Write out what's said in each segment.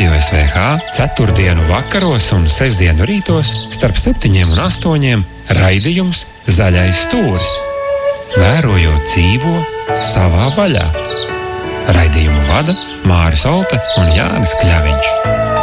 Radio SVH ceturtdienu vakaros un sestdienu rītos starp 7 un 8 raidījums Zaļais stūris. Vērojot dzīvo savā vaļā. Raidījumu vada Māris Olte un Jānis Kļaviņš.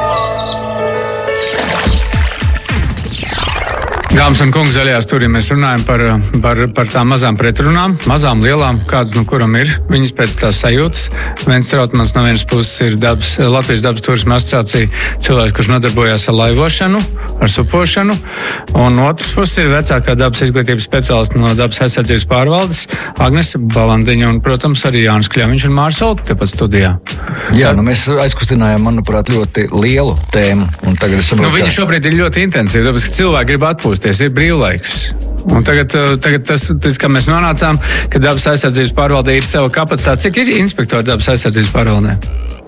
Dāmas un kungi, zaļajā stūrī mēs runājam par tām mazām pretrunām, mazām, lielām, kādas no kuram ir viņas pēc tās sajūtas. Viens Trautmans no vienas puses ir Latvijas dabas turisma asociācija, cilvēks, kurš nodarbojās ar laivošanu, ar supošanu, un otrs puses ir vecākā dabas izglītības speciālists no dabas aizsardzības pārvaldes Agnese Balandiņa un, protams, arī Jānis Kļaviņš un Māris Olte tepat studijā. Jā, mēs aizkustinājām, manuprāt, ļoti lielu tēmu. Un tagad es saprotu, viņa šobrīd ir ļoti intensīva, tāpēc, ka cilvēki grib atpūsties, ir brīvlaiks. Un tagad tas, kā mēs nonācām, ka dabas aizsardzības pārvaldē ir sava kapacitāte. Cik ir inspektori dabas aizsardzības pārvaldē?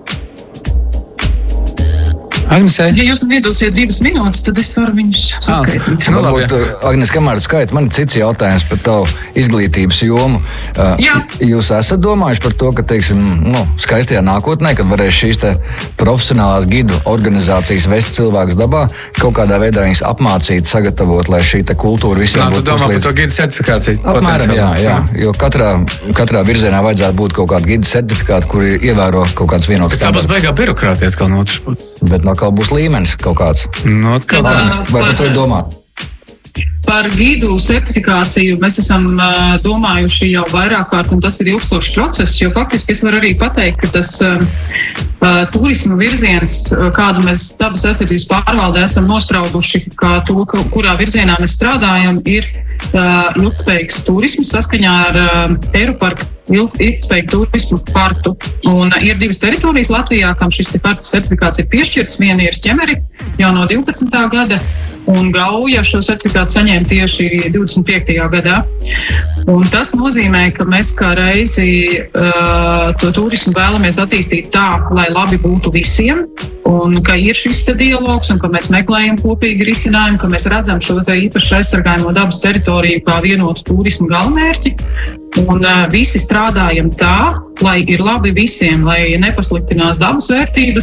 Agnese? Ja jūs man iedosiet 2 minūtes, tad es varu viņus saskaitīt. Varbūt, Agnese, kamēr skaita, man ir cits jautājums par tavu izglītības jomu. Jūs esat domājuši par to, ka, teiksim, skaistajā nākotnē, kad varēs šīs te profesionālās gidu organizācijas vest cilvēkus dabā, kaut kādā veidā viņus apmācīt, sagatavot, lai šī te kultūra visiem būtu uzlīdz? Tu domā par to gidu certifikāciju? Apmēram, jā. Jo katrā virzienā vajadzētu būt kaut kāda gidu certifikāta, kuri ievēro kaut kāds vienots standarts. Tā būs baigā birokrātija atkal no otras puses. Bet atkal būs līmenis kaut kāds. Vai par to ir domāt? Par gidu certifikāciju mēs esam domājuši jau vairāk kārt, un tas ir ilgstošs process, jo faktiski es varu arī pateikt, ka tas turisma virziens, kādu mēs dabas aizsardzības pārvaldē esam nosprauduši, kā to, kurā virzienā mēs strādājam, ir ilgtspējīgs turisms saskaņā ar Eiroparka ilgtspējīgu turismu kartu. Un ir 2 teritorijas Latvijā, kam šis kartas certifikāts ir piešķirts. Viena ir Ķemeri jau no 12. gada, un Gauja šo certifikātu saņēma tieši 25. gadā. Un tas nozīmē, ka mēs kā reizi to turismu vēlamies attīstīt tā, lai labi būtu visiem, un ka ir šis te dialogs, un ka mēs meklējam kopīgi risinājumu, ka mēs redzam šo te īpaši aizsargājumu dabas teritoriju kā vienotu turismu galvmērķi. Un visi strādājam tā, lai ir labi visiem, lai nepasliktinās dabas vērtības,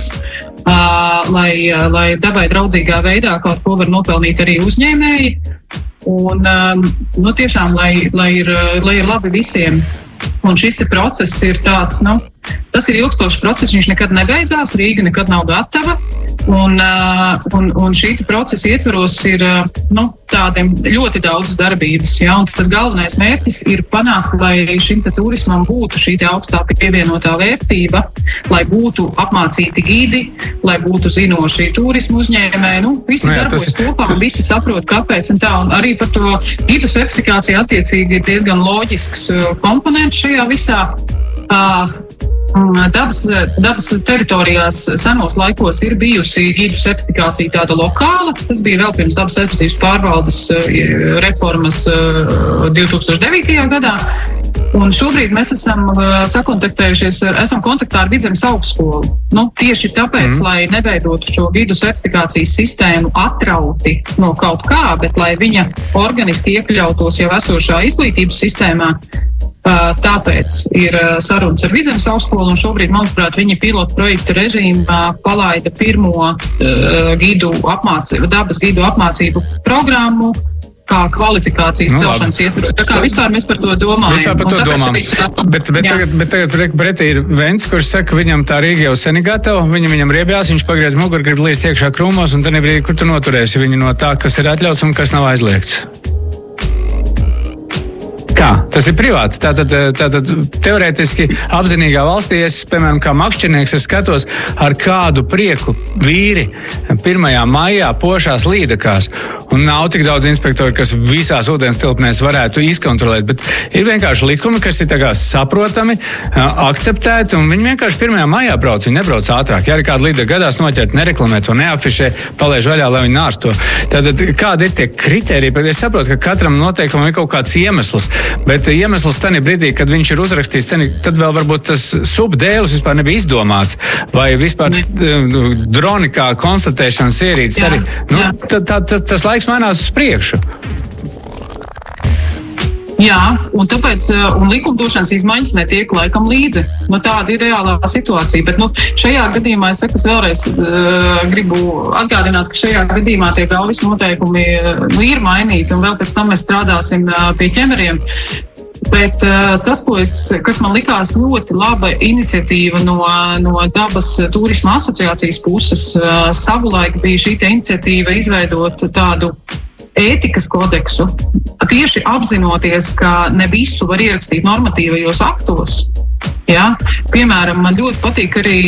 lai dabai draudzīgā veidā kaut ko var nopelnīt arī uzņēmēji. Un tiešām, lai ir labi visiem. Un šis te process ir tāds, tas ir ilgstošs process, viņš nekad nebeidzās, Rīga nekad nav gatava. Un šī procesa ietvaros ir tādiem ļoti daudz darbības. Ja? Un tas galvenais mērķis ir panākt, lai šim turismam būtu šī augstāka pievienotā vērtība, lai būtu apmācīti gidi, lai būtu zinoši turismu uzņēmēji. Visi darbojas kopā un visi saprot, kāpēc un tā. Un arī par to gidu certifikāciju attiecīgi ir diezgan loģisks komponents šajā visā. Dabas teritorijās senos laikos ir bijusi gidu certifikācija tāda lokāla. Tas bija vēl pirms dabas aizsardzības pārvaldes reformas 2009. gadā. Un šobrīd mēs esam esam kontaktā ar Vidzemes augstskolu. Tieši tāpēc, lai neveidotu šo gidu certifikācijas sistēmu atrauti no kaut kā, bet lai viņa organiski iekļautos jau esošā izglītības sistēmā. Tāpēc ir sarunas ar Vidzemes augstskolu, un šobrīd, manuprāt, viņi pilotu projekta režīmā palaida pirmo dabas gidu apmācību programmu, kā kvalifikācijas celšanas ietvaros. Tā kā vispār mēs par to domājam. Vispār par to domājam. Bet tagad pretī ir Vents, kurš saka, ka viņam tā Rīga jau sen ir gatava, viņam riebjās, viņš pagriez muguru, grib līst iekšā krūmos, un tad brīdī, kur tu noturēsi viņu no tā, kas ir atļauts un kas nav aizliegts. Kā? Tas ir privāti. Tātad teorētiski apzinīgā valstī, piemēram, kā makšķernieks, es skatos, ar kādu prieku vīri 1. maijā pošās līdakās. Un nav tik daudz inspektori, kas visās ūdens tilpnēs varētu izkontrolēt, bet ir vienkārši likumi, kas ir tā kā saprotami, akceptēti, un viņi vienkārši 1. maijā brauc, viņi nebrauc ātrāk. Ja arī kāda līdaka gadās noķert, nereklamē to, neafišē, palaiž vaļā, lai viņi nārsto. Tātad kādi ir tie kriteriji? Es saprotu, ka katram noteikumam ir kaut kāds iemesls. Bet iemesls tajā brīdī, kad viņš ir uzrakstīts, tad vēl varbūt tas subdēlis vispār nebija izdomāts. Vai vispār droni kā konstatēšanas ierīces arī. Tas laiks mainās uz priekšu. Jā, un tāpēc likumdošanas izmaiņas netiek laikam līdzi. Tāda ir reālā situācija. Bet šajā gadījumā es vēlreiz gribu atgādināt, ka šajā gadījumā tie galvis noteikumi ir mainīti, un vēl pēc tam mēs strādāsim pie ķemeriem. Bet tas, kas man likās ļoti laba iniciatīva no Dabas turisma asociācijas puses, savulaik bija šī iniciatīva izveidot tādu ētikas kodeksu, tieši apzinoties, ka ne visu var ierakstīt normatīvajos aktos. Ja? Piemēram, man ļoti patīk arī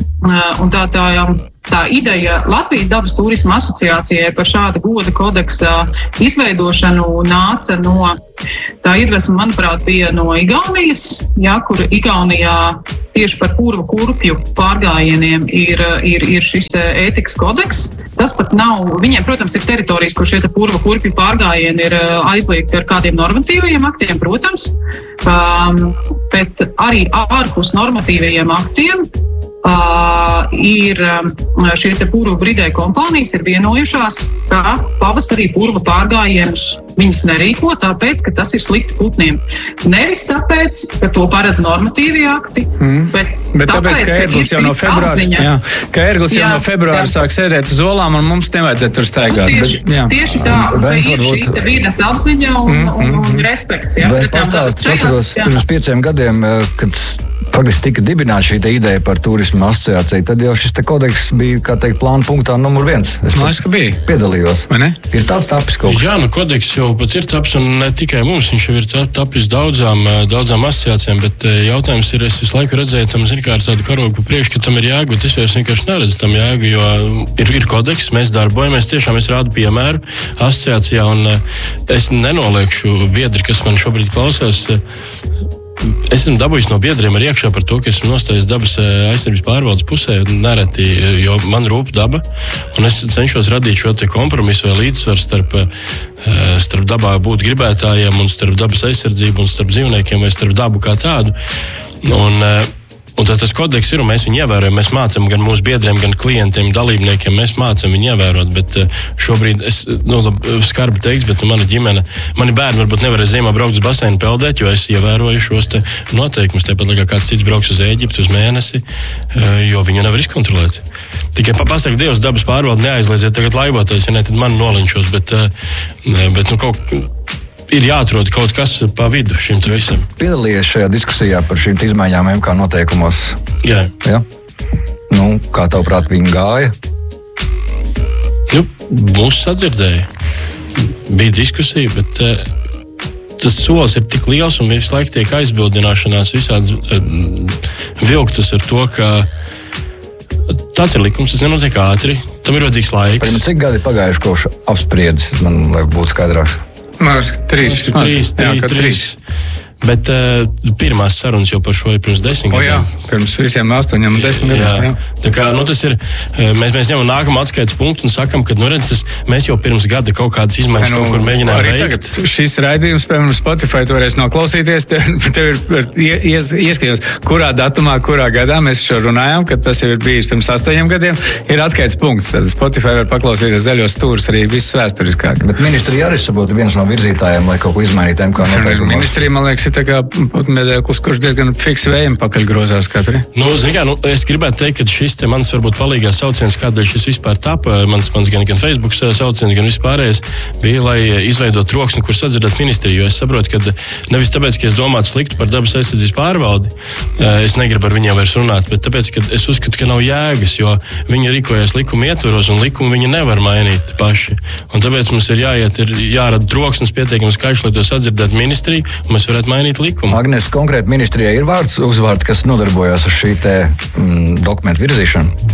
tā ideja Latvijas Dabas turisma asociācijai par šāda goda kodeksa izveidošanu nāca no tā iedvesma, manuprāt, bija no Igaunijas, kur Igaunijā tieši par purva kurpju pārgājieniem ir šis ētikas kodeks. Tas pat nav, viņiem, protams, ir teritorijas, kur šie purva kurpju pārgājieni ir aizliegti ar kādiem normatīvajiem aktiem, protams, bet arī ārpus normatīvajiem aktiem ir šie purva bridē kompānijas ir vienojušās, ka pavasarī purva pārgājienus viņas nerīko, tāpēc, ka tas ir slikti putniem. Nevis tāpēc, ka to paredz normatīvi akti, bet tāpēc, ka ērglis jau no februāra, ka ērglis jau no februāra sāk sēdēt uz olām un mums nevajadzētu tur staigāt. Tieši tā, ka ir šī vides apziņa un respekts. Vai pastāsts, atceros, pirms 5 gadiem, kad faktiski tika dibināta šī ideja par turismu asociāciju, tad jau šis kodeks bija, kā teikt, plāna punktā numur 1. Es piedalījos. Ir tāds tapis kaut kas. Jā, kodeks jau pats ir tapis, un ne tikai mums, viņš jau ir tapis daudzām asociācijām, bet jautājums ir, es visu laiku redzēju tam, zin kā ar tādu karogu priekš, ka tam ir jēga, bet es vairs vienkārši neredzu tam jēgu, jo ir kodeks, mēs darbojamies, tiešām es rādu piemēru asociācijā, un es nenoliekšu biedri, kas man šobrīd klausās. Es esmu dabūjis no biedriem ar iekšā par to, ka esmu nostājies dabas aizsardzības pārvaldes pusē nereti, jo man rūp daba, un es cenšos radīt šo te kompromisu vai līdzsvaru starp dabā būt gribētājiem un starp dabas aizsardzību un starp dzīvniekiem vai starp dabu kā tādu. Un tas kodeks ir, un mēs viņu ievērojam, mēs mācam gan mūsu biedriem, gan klientiem, dalībniekiem, mēs mācam viņu ievērot, bet šobrīd es, skarbi teiks, bet mana ģimene, mani bērni varbūt nevarēs ziemā braukt uz baseinu peldēt, jo es ievēroju šos te noteikumus, tāpat kā kāds cits brauks uz Ēģipti uz mēnesi, jo viņu nevar izkontrolēt. Tikai pasaka Dievs, dabas pārvalde neaizliedziet tagad laivoties, ja ne, tad man nolinčos, bet ir jāatrod kaut kas pa vidu šim visam. Piedalījies šajā diskusijā par šīm izmaiņām MK noteikumos? Jā. Kā tavuprāt viņi gāja? Mūs sadzirdēja. Bija diskusija, bet tas solis ir tik liels un visu laiku tiek aizbildināšanās visādas vilktas ar to, ka tāds ir likums, tas nenotiek ātri, tam ir vajadzīgs laiks. Cik gadi pagājuši kopš apspriedis, man lai būtu skaidrāk? Trīs. Bet pirmās sarunas jau par šo ir pirms 10 gadiem. Jā, pirms visiem 8 un 10 gadiem. Tā kā, tas ir, mēs ņemam nākamu atskaites punktu un sakam, ka, mēs jau pirms gada kaut kādas izmaiņas kaut kur mēģinām veikt. Tagad šis raidījums, piemēram, Spotify tu varēs noklausīties, tev ir ieskatījums, kurā datumā, kurā gadā mēs šo runājām, kad tas jau ir bijis pirms 8 gadiem, ir atskaites punkts. Tad Spotify var paklausīties zaļos stūrus arī viss vēsturiskāk. Bet ministrija arī sabūt viens no virzītājiem, lai kaut ko izmainītu MK noteikumos. Ministrija, man liekas, tā kā medēklis, kurš diezgan fiks vējiem pakaļ grozās katru. Es gribētu teikt, ka šis te mans varbūt palīgās sauciens, kādēļ šis vispār tapa, mans gan Facebook sauciens, gan vispārējais, bija, lai izveidot troksni, kur sadzirdēt ministriju, jo es saprotu, ka nevis tāpēc, ka es domātu sliktu par dabas aizsardzības pārvaldi, es negribu ar viņiem vairs runāt, bet tāpēc, ka es uzskatu, ka nav jēgas, jo viņi rīkojas likuma ietvaros un likumu viņi nevar mainīt paši. Un tāpēc mums ir jārada troksnis pietiekami skaļš, lai to sadzirdētu ministriju, un mēs varētu mainīt likumu. Agnes, konkrēti ministrijai ir uzvārds, kas nodarbojas ar šī dokumentu virzīšanu?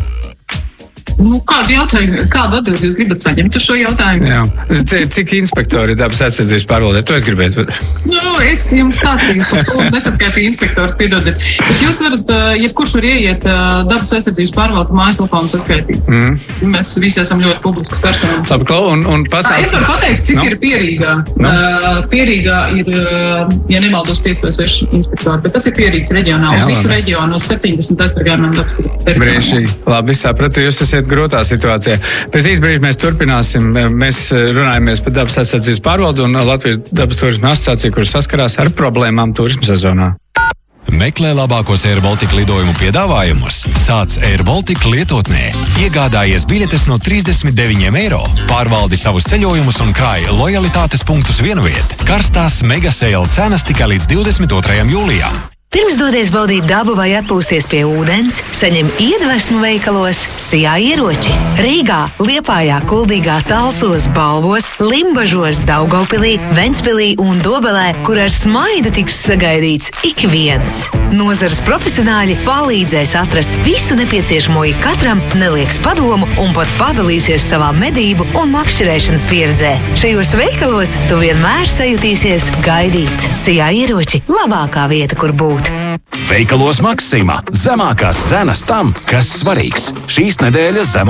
Kādu atbildi jūs gribat saņemt uz šo jautājumu? Jā. Cik inspektori ir dabas aizsardzības pārvaldē? To es gribētu. Es jums stāstīju par to, nesakārtīju inspektors, piedodiet. Bet jūs varat, jebkurš var ieiet dabas aizsardzības pārvaldes mājaslapā un saskaitīt. Mēs visi esam ļoti publiskas personas. Es varu pateikt, cik ir Pierīgā. Pierīgā ir, ja nemaldos, 5 vai 6 inspektori, bet tas ir Pierīgas reģionā. Uz visu reģionu, uz 70 aizsargājumiem dabas. Brīnišķīgi. Labi, sapratu, jūs esat grūtā situācijā. Pēc īsa brīža mēs turpināsim. Mēs runājamies par dabas aizsardzības pārvaldu un Latvijas dabas turisma asociāciju, kuras saskarās ar problēmām turisma sezonā. Meklē labākos Air Baltica lidojumu piedāvājumus. Sāc Air Baltica lietotnē. Iegādājies biļetes no 39 €. Pārvaldi savus ceļojumus un krāj lojalitātes punktus vienviet. Karstās mega sale cenas tikai līdz 22. jūlijam. Pirms dodies baudīt dabu vai atpūsties pie ūdens, saņem iedvesmu veikalos Sijā ieroči. Rīgā, Liepājā, Kuldīgā, Talsos, Balvos, Limbažos, Daugavpilī, Ventspilī un Dobelē, kur ar smaidu tiks sagaidīts ik viens. Nozares profesionāļi palīdzēs atrast visu nepieciešamo ikatram, nelieks padomu un pat padalīsies savā medību un makšķerēšanas pieredzē. Šajos veikalos tu vienmēr sajutīsies gaidīts. Sijā ieroči – labākā vieta, kur būt. Veikalos Maksima. Zemākās cenas tam, kas svarīgs. Šīs nedēļas zemo